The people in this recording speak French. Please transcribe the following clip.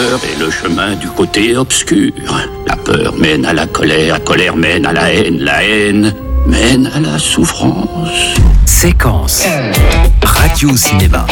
peur est le chemin du côté obscur. La peur mène à la colère mène à la haine mène à la souffrance. Séquence Radio Cinéma.